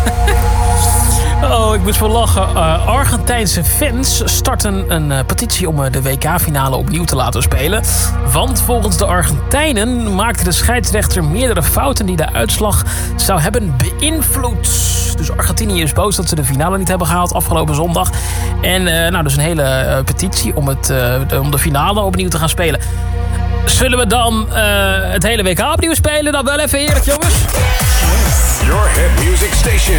Oh, ik moest wel lachen. Argentijnse fans starten een petitie om de WK-finale opnieuw te laten spelen. Want volgens de Argentijnen maakte de scheidsrechter meerdere fouten die de uitslag zou hebben beïnvloed. Dus Argentinië is boos dat ze de finale niet hebben gehaald afgelopen zondag. En dus een hele petitie om de finale opnieuw te gaan spelen. Zullen we dan het hele WK opnieuw spelen? Dan wel even heerlijk, jongens. Your hit music station.